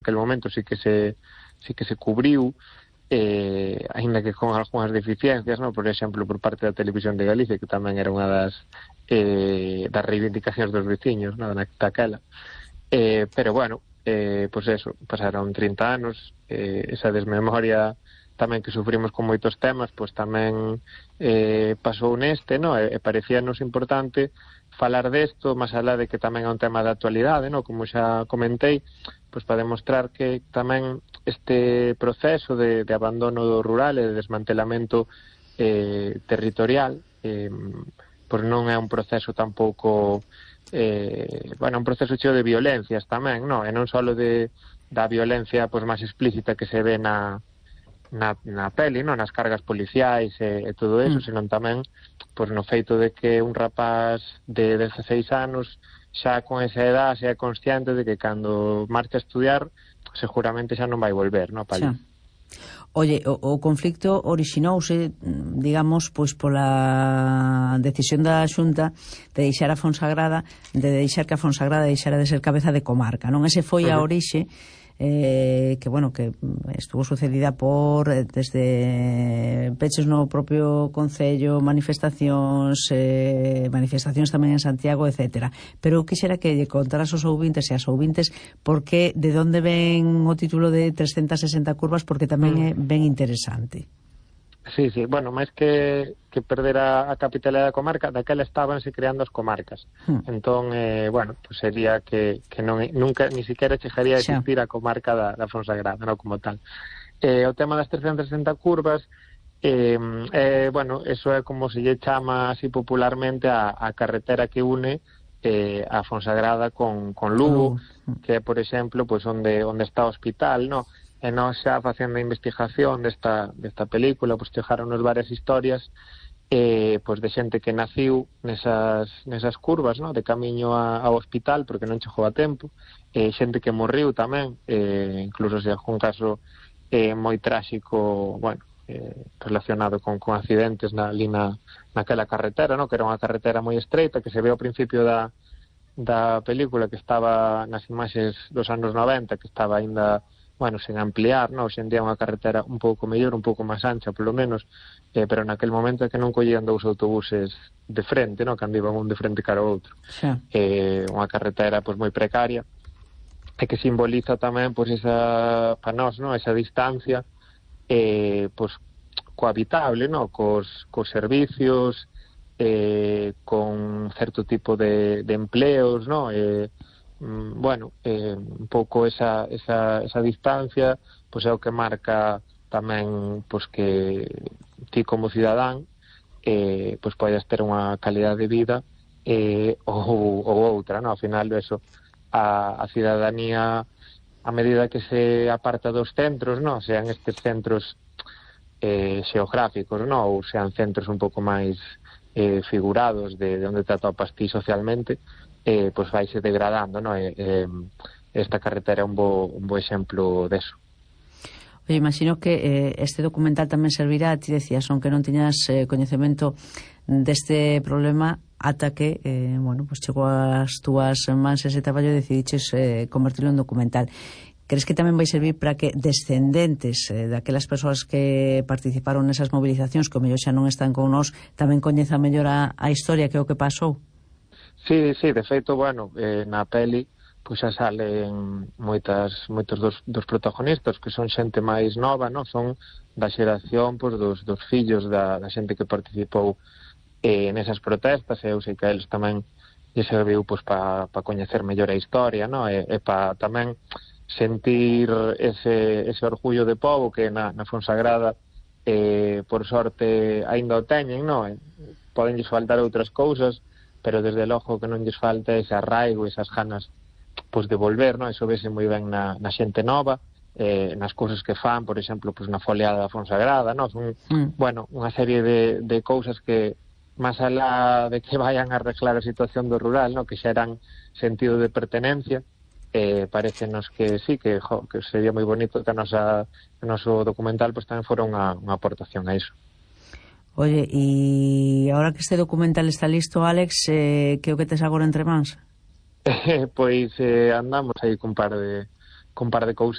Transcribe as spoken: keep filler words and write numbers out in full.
naquel momento sí que se sí que se cubriu, eh, ainda que con algunhas deficiencias, no? Por exemplo, por parte da Televisión de Galicia, que tamén era unha das eh, das reivindicacións dos veciños, no? Daquela. Eh, pero bueno, eh, pois pues eso, pasaron trinta anos, eh, esa desmemoria tamén que sufrimos con moitos temas, pois tamén eh, pasou neste, no? E, e parecíanos importante falar desto, máis alá de que tamén é un tema de actualidade, no? Como xa comentei, pois para demostrar que tamén este proceso de, de abandono rural e de desmantelamento eh, territorial eh, pois non é un proceso tampouco eh, bueno, un proceso cheo de violencias tamén, no? E non só de da violencia pois máis explícita que se ve na na, na peli, no? Nas cargas policiais e, e todo eso, mm. senón tamén pois no feito de que un rapaz de dezaseis anos xa con esa edad xa é consciente de que cando marcha a estudiar seguramente xa non vai volver, no, Pali? Xa. Oye, o, o conflicto orixinouse, digamos, pois pola decisión da Xunta de deixar a Fonsagrada, de deixar que a Fonsagrada deixara de ser cabeza de comarca, non? Ese foi a orixe eh, que, bueno, que estuvo sucedida por desde peches no propio Concello, manifestacións eh, manifestacións tamén en Santiago, etcétera. Pero quixera que lle contaras aos ouvintes e as ouvintes porque de onde ven o título de trescentas sesenta curvas, porque tamén é ben interesante. Sí, sí, bueno, máis que, que perder a, a capitalidade da comarca, daquela estabanse creando as comarcas. Hmm. Entón, eh, bueno, pues sería que, que non, nunca, ni siquiera chegaría a existir a comarca da, da Fonsagrada, non como tal. Eh, o tema das trescentas sesenta curvas, eh, eh, bueno, eso é como se lle chama así popularmente a, a carretera que une eh, a Fonsagrada con, con Lugo, uh. que é, por exemplo, pues onde, onde está o hospital, no? E nós xa facendo a investigación desta, desta película, pois chegaronnos varias historias eh, pois de xente que naciu nesas, nesas curvas, no? De camiño a, ao hospital porque non chegou a tempo, eh, xente que morriu tamén, eh, incluso se algún caso eh, moi tráxico, bueno, eh, relacionado con, con accidentes na, ali na, naquela carretera, no? Que era unha carretera moi estreita que se ve ao principio da, da película, que estaba nas imaxes dos anos noventa, que estaba aínda bueno, sen ampliar, no? Hoxe en día unha carretera un pouco mellor, un pouco máis ancha, polo menos, eh, pero naquel momento é que non collían dous autobuses de frente, no? Cando iban un de frente cara ao outro. Sí. Eh, unha carretera pois moi precaria, e que simboliza tamén pois esa, para nós, no? Esa distancia eh, pois cohabitable, no? Cos, cos servicios, eh, con certo tipo de, de empleos, no? Eh, bueno, eh, un pouco esa, esa, esa distancia pois é o que marca tamén pois que ti como cidadán eh, pois podes ter unha calidad de vida eh, ou, ou outra, no? Ao final eso, a, a cidadanía a medida que se aparta dos centros, no? Sean estes centros eh, xeográficos, no? Ou sean centros un pouco máis eh, figurados de, de onde te atopas ti socialmente, eh, pois vaise degradando, no? Eh, eh, esta carretera é un bo, un bo exemplo deso. Oye, imagino que eh, este documental tamén servirá, ti decías, aunque non tiñas eh, coñecemento deste problema, ata que, eh, bueno, pues chegou as túas mans ese traballo e decidiches eh, convertirlo en documental. Crees que tamén vai servir para que descendentes eh, daquelas persoas que participaron nesas movilizacións, que o mellor xa non están con nós, tamén coñezan mellor a, a historia que é o que pasou? Sí, sí, de feito, bueno, eh, na peli pois xa salen moitas, moitos dos, dos protagonistas que son xente máis nova, no? Son da xeración pois, dos, dos fillos da, da xente que participou eh, nesas protestas, e eu sei que a eles tamén lle serviu pois, para pa coñecer mellor a historia, no? E, e para tamén sentir ese, ese orgullo de pobo que na, na Fonsagrada eh, por sorte aínda o teñen, no? Poden lles faltar outras cousas, pero desde logo que non lles falta ese arraigo, esas ganas pois de volver, no? Eso vese moi ben na, na xente nova, eh, nas cousas que fan, por exemplo, pois na foliada da Fonsagrada, no? Son, mm. bueno, unha serie de, de cousas que máis alá de que vayan a arreglar a situación do rural, no? Que xeran sentido de pertenencia, eh, parecenos que sí, que, jo, que sería moi bonito que a nosa, o noso documental pois tamén fora unha, unha aportación a iso. Oye, e agora que este documental está listo, Alex, eh, que o que tes agora entre mans? Pois eh, andamos aí cun par de, cun par de cousas.